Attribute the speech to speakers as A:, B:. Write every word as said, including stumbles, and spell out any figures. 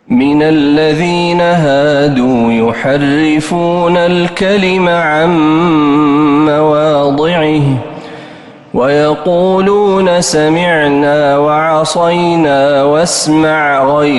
A: من الذين هادوا يحرفون الكلم عن مواضعه ويقولون سمعنا وعصينا واسمع غير